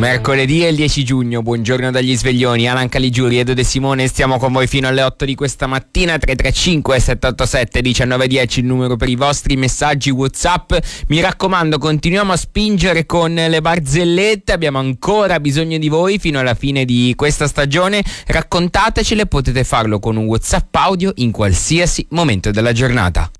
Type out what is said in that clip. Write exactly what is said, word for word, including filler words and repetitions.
Mercoledì è il dieci giugno, buongiorno dagli sveglioni, Alan Caligiuri, Edo De Simone, stiamo con voi fino alle otto di questa mattina. Tre tre cinque sette otto sette uno nove uno zero il numero per i vostri messaggi WhatsApp. Mi raccomando, continuiamo a spingere con le barzellette, abbiamo ancora bisogno di voi fino alla fine di questa stagione. Raccontatecele, potete farlo con un WhatsApp audio in qualsiasi momento della giornata.